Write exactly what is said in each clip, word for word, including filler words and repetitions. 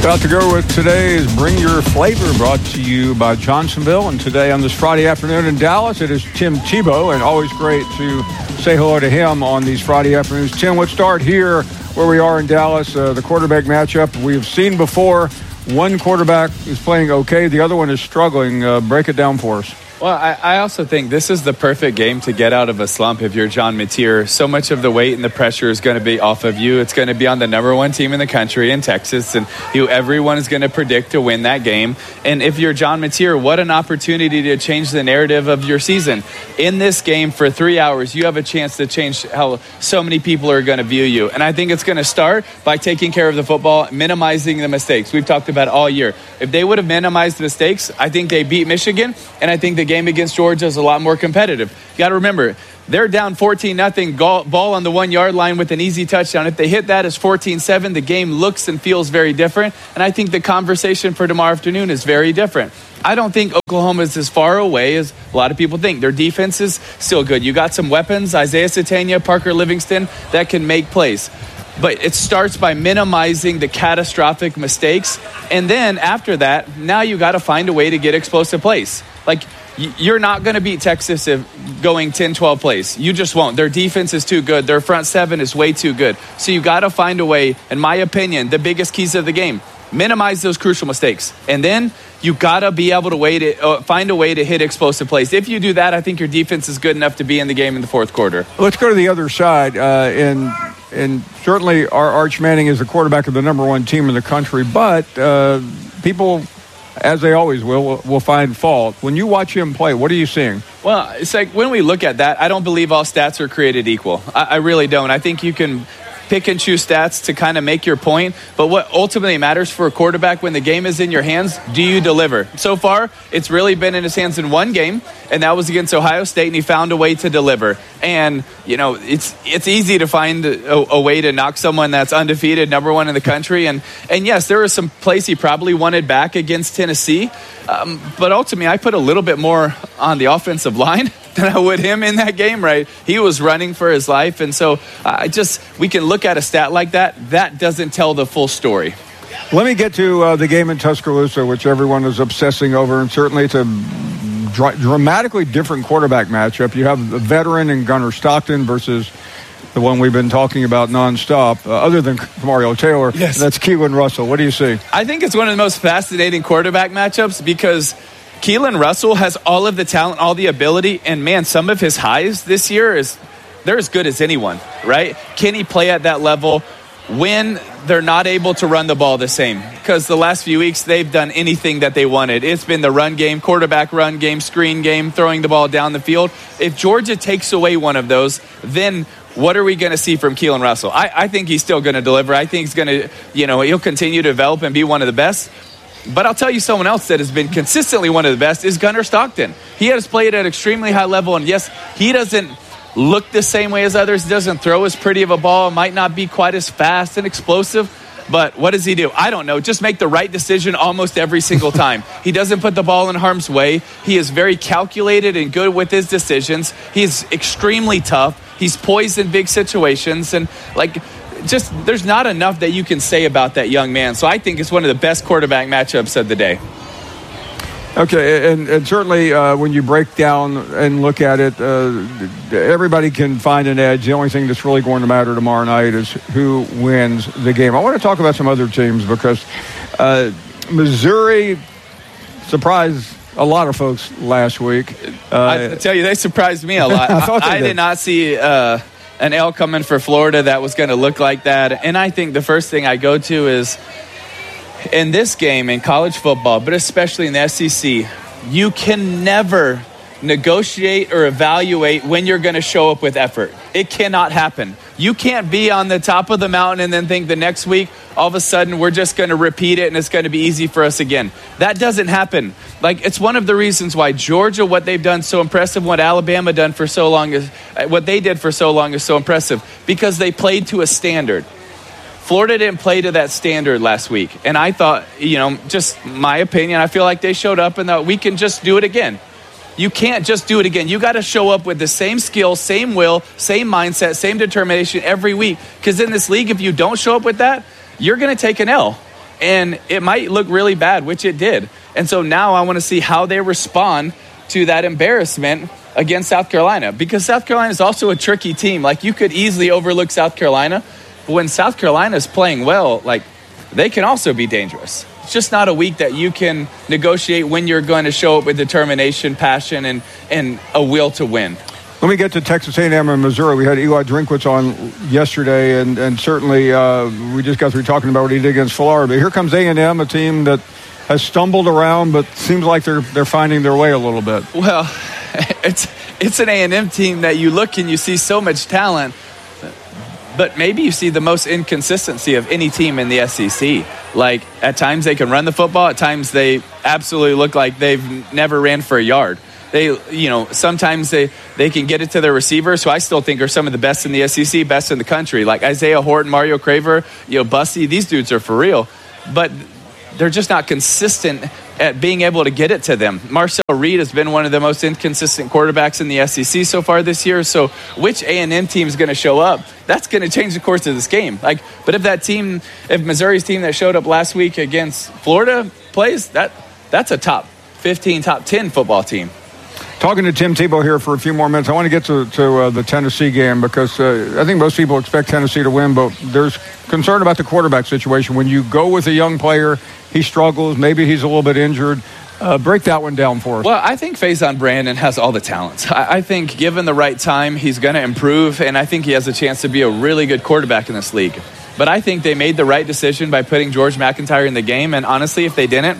About to go with today's Bring Your Flavor, brought to you by Johnsonville. And today on this Friday afternoon in Dallas, it is Tim Tebow, and always great to say hello to him on these Friday afternoons. Tim, let's start here where we are in Dallas, uh, the quarterback matchup we've seen before. One quarterback is playing okay, the other one is struggling. Uh, break it down for us. Well, I, I also think this is the perfect game to get out of a slump if you're John Mateer. So much of the weight and the pressure is going to be off of you. It's going to be on the number one team in the country in Texas, and you, everyone is going to predict to win that game. And if you're John Mateer, what an opportunity to change the narrative of your season. In this game for three hours, you have a chance to change how so many people are going to view you. And I think it's going to start by taking care of the football, minimizing the mistakes. We've talked about all year. If they would have minimized mistakes, I think they beat Michigan, and I think the game against Georgia is a lot more competitive. You got to remember, they're down fourteen nothing, ball on the one-yard line with an easy touchdown. If they hit that as fourteen seven, the game looks and feels very different, and I think the conversation for tomorrow afternoon is very different. I don't think Oklahoma is as far away as a lot of people think. Their defense is still good. You got some weapons, Isaiah Satania, Parker Livingston, that can make plays. But it starts by minimizing the catastrophic mistakes. And then after that, now you got to find a way to get explosive plays. Like, you're not going to beat Texas if going ten, twelve plays. You just won't. Their defense is too good. Their front seven is way too good. So you got to find a way, in my opinion, the biggest keys of the game. Minimize those crucial mistakes. And then you got to be able to wait it, uh, find a way to hit explosive plays. If you do that, I think your defense is good enough to be in the game in the fourth quarter. Let's go to the other side. Uh, and and certainly our Arch Manning is the quarterback of the number one team in the country. But uh, people, as they always will, will find fault. When you watch him play, what are you seeing? Well, it's like when we look at that, I don't believe all stats are created equal. I, I really don't. I think you can pick and choose stats to kind of make your point. But what ultimately matters for a quarterback when the game is in your hands, do you deliver? So far, it's really been in his hands in one game, and that was against Ohio State, and he found a way to deliver. And, you know, it's it's easy to find a, a way to knock someone that's undefeated, number one in the country. And, and yes, there were some plays he probably wanted back against Tennessee. Um, but ultimately, I put a little bit more on the offensive line than I would him in that game, right? He was running for his life. And so I just, we can look at a stat like that. That doesn't tell the full story. Let me get to uh, the game in Tuscaloosa, which everyone is obsessing over. And certainly it's a dr- dramatically different quarterback matchup. You have the veteran and Gunnar Stockton versus the one we've been talking about nonstop, uh, other than Mario Taylor. Yes. That's Keelan Russell. What do you see? I think it's one of the most fascinating quarterback matchups because Keelan Russell has all of the talent, all the ability, and man, some of his highs this year is they're as good as anyone, right? Can he play at that level when they're not able to run the ball the same? Because the last few weeks, they've done anything that they wanted. It's been the run game, quarterback run game, screen game, throwing the ball down the field. If Georgia takes away one of those, then what are we going to see from Keelan Russell? I, I think he's still going to deliver. I think he's going to, you know, he'll continue to develop and be one of the best. But I'll tell you someone else that has been consistently one of the best is Gunnar Stockton. He has played at an extremely high level, and yes, he doesn't look the same way as others. He doesn't throw as pretty of a ball, might not be quite as fast and explosive. But what does he do? I don't know. Just make the right decision almost every single time. He doesn't put the ball in harm's way. He is very calculated and good with his decisions. He's extremely tough. He's poised in big situations. And, like, just there's not enough that you can say about that young man. So I think it's one of the best quarterback matchups of the day. Okay, and, and certainly uh, when you break down and look at it, uh, everybody can find an edge. The only thing that's really going to matter tomorrow night is who wins the game. I want to talk about some other teams because uh, Missouri surprised a lot of folks last week. Uh, I tell you, they surprised me a lot. I, thought they I, I did not see uh, an L coming for Florida that was going to look like that. And I think the first thing I go to is, in this game, in college football, but especially in the S E C, you can never negotiate or evaluate when you're going to show up with effort. It cannot happen. You can't be on the top of the mountain and then think the next week, all of a sudden, we're just going to repeat it and it's going to be easy for us again. That doesn't happen. Like, it's one of the reasons why Georgia, what they've done so impressive, what Alabama done for so long, is what they did for so long is so impressive because they played to a standard. Florida didn't play to that standard last week. And I thought, you know, just my opinion, I feel like they showed up and that we can just do it again. You can't just do it again. You got to show up with the same skill, same will, same mindset, same determination every week. Because in this league, if you don't show up with that, you're going to take an L. And it might look really bad, which it did. And so now I want to see how they respond to that embarrassment against South Carolina, because South Carolina is also a tricky team. Like, you could easily overlook South Carolina, but when South Carolina is playing well, like, they can also be dangerous. It's just not a week that you can negotiate when you're going to show up with determination, passion, and, and a will to win. Let me get to Texas A and M and Missouri. We had Eli Drinkwitz on yesterday, and, and certainly uh, we just got through talking about what he did against Florida. But here comes A and M, a team that has stumbled around, but seems like they're they're finding their way a little bit. Well, it's it's an A and M team that you look and you see so much talent, but maybe you see the most inconsistency of any team in the S E C. Like, at times they can run the football, at times they absolutely look like they've never ran for a yard. They, you know, sometimes they, they can get it to their receivers, who I still think are some of the best in the S E C, best in the country. Like Isaiah Horton, Mario Craver, you know, Bussy, these dudes are for real. But they're just not consistent at being able to get it to them. Marcel Reed has been one of the most inconsistent quarterbacks in the S E C so far this year. So which A and M team is going to show up? That's going to change the course of this game. Like, but if that team, if Missouri's team that showed up last week against Florida plays, that that's a top fifteen, top ten football team. Talking to Tim Tebow here for a few more minutes. I want to get to, to uh, the Tennessee game, because uh, I think most people expect Tennessee to win, but there's concern about the quarterback situation. When you go with a young player, he struggles, maybe he's a little bit injured. Uh, break that one down for us. Well, I think Faison Brandon has all the talents. I, I think given the right time, he's going to improve, and I think he has a chance to be a really good quarterback in this league. But I think they made the right decision by putting George McIntyre in the game, and honestly, if they didn't,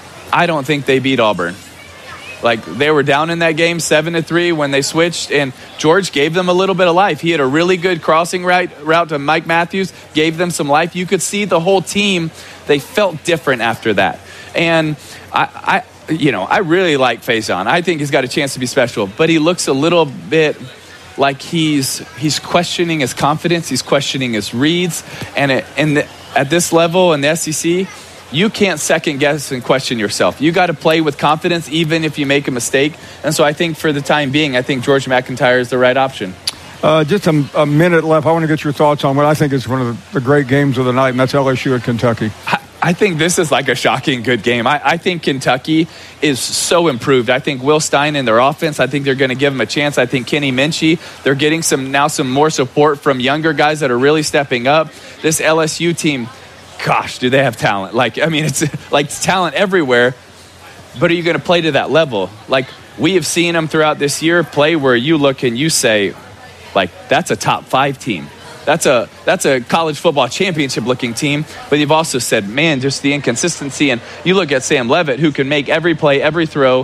I don't think they beat Auburn. Like, they were down in that game seven to three when they switched, and George gave them a little bit of life. He had a really good crossing route, route to Mike Matthews, gave them some life. You could see the whole team, they felt different after that. And I, I you know, I really like Faison. I think he's got a chance to be special, but he looks a little bit like he's he's questioning his confidence, he's questioning his reads, and it, and the, at this level in the S E C, you can't second guess and question yourself. You got to play with confidence even if you make a mistake. And so I think for the time being, I think George McIntyre is the right option. Uh, just a, a minute left. I want to get your thoughts on what I think is one of the, the great games of the night, and that's L S U at Kentucky. I, I think this is like a shocking good game. I, I think Kentucky is so improved. I think Will Stein and their offense, I think they're going to give them a chance. I think Kenny Minchie, they're getting some now some more support from younger guys that are really stepping up. This L S U team, gosh, do they have talent. Like, I mean, it's like it's talent everywhere, but are you going to play to that level? Like, we have seen them throughout this year play where you look and you say, like, that's a top five team. That's a that's a college football championship looking team. But you've also said, man, just the inconsistency. And you look at Sam Leavitt, who can make every play, every throw,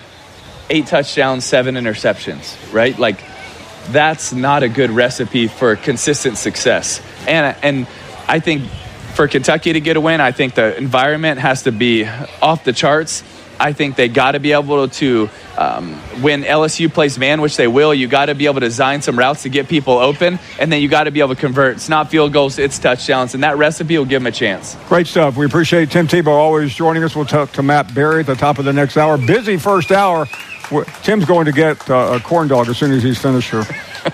eight touchdowns, seven interceptions, right? Like, that's not a good recipe for consistent success. And and I think for Kentucky to get a win, I think the environment has to be off the charts. I think they got to be able to, um, when L S U plays man, which they will, you got to be able to design some routes to get people open, and then you got to be able to convert. It's not field goals, it's touchdowns, and that recipe will give them a chance. Great stuff. We appreciate Tim Tebow always joining us. We'll talk to Matt Berry at the top of the next hour. Busy first hour. Tim's going to get uh, a corn dog as soon as he's finished here.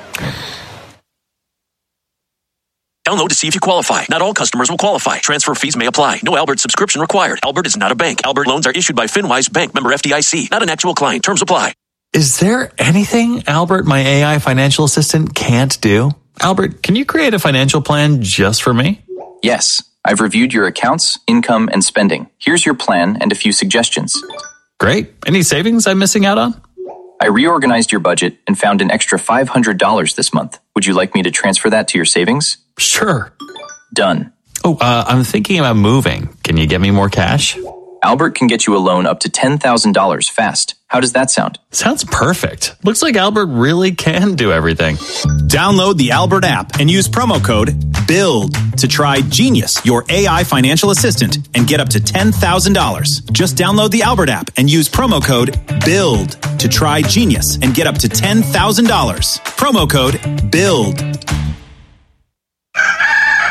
Download to see if you qualify. Not all customers will qualify. Transfer fees may apply. No Albert subscription required. Albert is not a bank. Albert loans are issued by FinWise Bank, member F D I C. Not an actual client. Terms apply. Is there anything Albert, my A I financial assistant, can't do? Albert, can you create a financial plan just for me? Yes. I've reviewed your accounts, income, and spending. Here's your plan and a few suggestions. Great. Any savings I'm missing out on? I reorganized your budget and found an extra five hundred dollars this month. Would you like me to transfer that to your savings? Sure. Done. Oh, uh, I'm thinking about moving. Can you get me more cash? Albert can get you a loan up to ten thousand dollars fast. How does that sound? Sounds perfect. Looks like Albert really can do everything. Download the Albert app and use promo code BUILD to try Genius, your A I financial assistant, and get up to ten thousand dollars. Just download the Albert app and use promo code BUILD to try Genius and get up to ten thousand dollars. Promo code BUILD.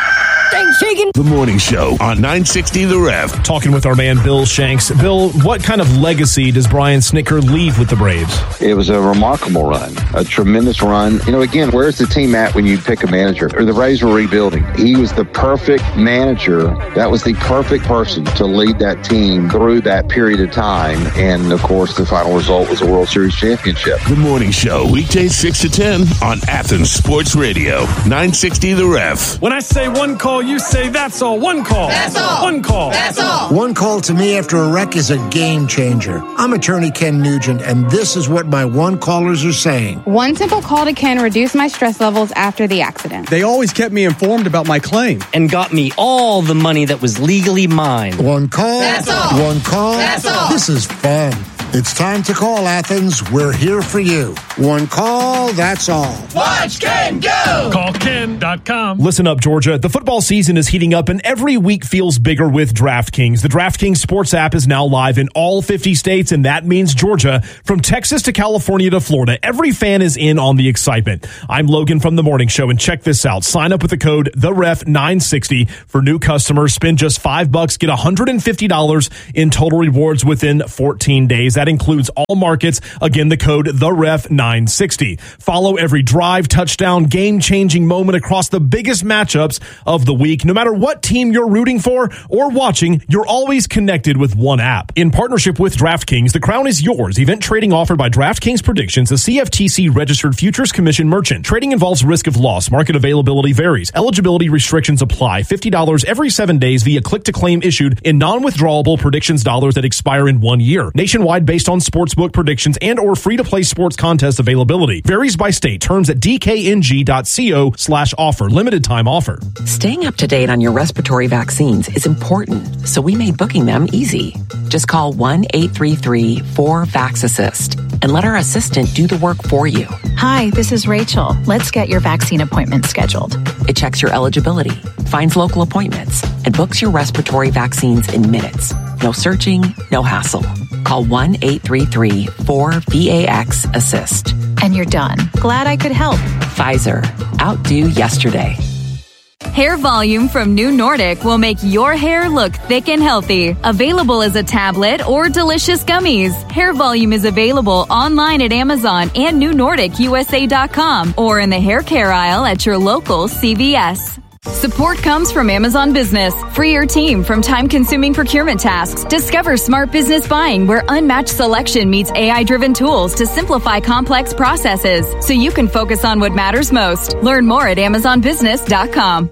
thing shaking. The Morning Show on nine sixty The Ref. Talking with our man Bill Shanks. Bill, what kind of legacy does Brian Snitker leave with the Braves? It was a remarkable run, a tremendous run. You know, again, where's the team at when you pick a manager? Or the Braves were rebuilding. He was the perfect manager. That was the perfect person to lead that team through that period of time. And, of course, the final result was a World Series championship. The Morning Show, weekdays six to ten on Athens Sports Radio, nine sixty The Ref. When I say one call, you say that's all. One call. That's all. One call. That's all. One call to me after a wreck is a game changer. I'm attorney Ken Nugent, and this is what my one callers are saying. One simple call to Ken reduced my stress levels after the accident. They always kept me informed about my claim and got me all the money that was legally mine. One call. That's all. One call. That's all. This is fun. It's time to call, Athens. We're here for you. One call, that's all. Watch Ken go! Call Ken dot com. Listen up, Georgia. The football season is heating up, and every week feels bigger with DraftKings. The DraftKings Sports app is now live in all fifty states, and that means Georgia. From Texas to California to Florida, every fan is in on the excitement. I'm Logan from The Morning Show, and check this out. Sign up with the code the ref nine sixty for new customers. Spend just five bucks, get one hundred fifty dollars in total rewards within fourteen days. That includes all markets. Again, the code the ref nine sixty. Follow every drive, touchdown, game-changing moment across the biggest matchups of the week. No matter what team you're rooting for or watching, you're always connected with one app. In partnership with DraftKings, the crown is yours. Event trading offered by DraftKings Predictions, a C F T C-registered futures commission merchant. Trading involves risk of loss. Market availability varies. Eligibility restrictions apply. fifty dollars every seven days via click-to-claim issued in non-withdrawable predictions dollars that expire in one year. Nationwide based on sportsbook predictions and or free-to-play sports contest availability. Varies by state. Terms at d k n g dot co slash offer. Limited time offer. Staying up to date on your respiratory vaccines is important, so we made booking them easy. Just call one eight three three four vax assist and let our assistant do the work for you. Hi, this is Rachel. Let's get your vaccine appointment scheduled. It checks your eligibility, finds local appointments, and books your respiratory vaccines in minutes. No searching, no hassle. Call one eight three three four V A X assist. And you're done. Glad I could help. Pfizer. Outdo yesterday. Hair Volume from New Nordic will make your hair look thick and healthy. Available as a tablet or delicious gummies. Hair Volume is available online at Amazon and new nordic u s a dot com or in the hair care aisle at your local C V S. Support comes from Amazon Business. Free your team from time-consuming procurement tasks. Discover smart business buying where unmatched selection meets A I-driven tools to simplify complex processes so you can focus on what matters most. Learn more at amazon business dot com.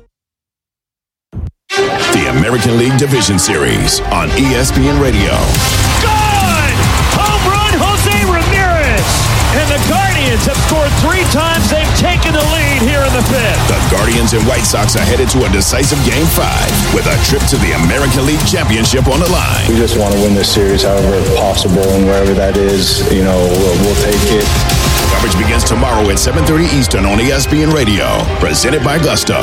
The American League Division Series on E S P N Radio. Good! Home run, Jose Ramirez! And the Guardians have scored three times. They've taken the lead here in the fifth. The Guardians and White Sox are headed to a decisive Game five with a trip to the American League Championship on the line. We just want to win this series however possible, and wherever that is, you know, we'll, we'll take it. Coverage begins tomorrow at seven thirty Eastern on E S P N Radio. Presented by Gusto.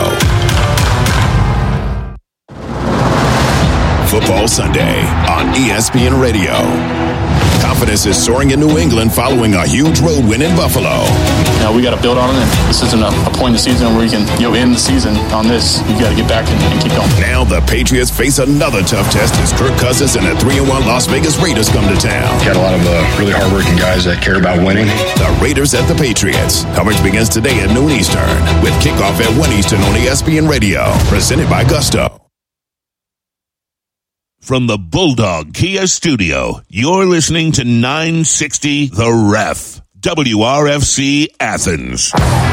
Football Sunday on E S P N Radio. Confidence is soaring in New England following a huge road win in Buffalo. You know, we got to build on it. This isn't a, a point in the season where we can, you know, end the season on this. You got to get back and, and keep going. Now the Patriots face another tough test as Kirk Cousins and the three and one Las Vegas Raiders come to town. Got a lot of uh, really hardworking guys that care about winning. The Raiders at the Patriots. Coverage begins today at noon Eastern with kickoff at one Eastern on E S P N Radio. Presented by Gusto. From the Bulldog Kia Studio, you're listening to nine sixty The Ref, W R F C Athens.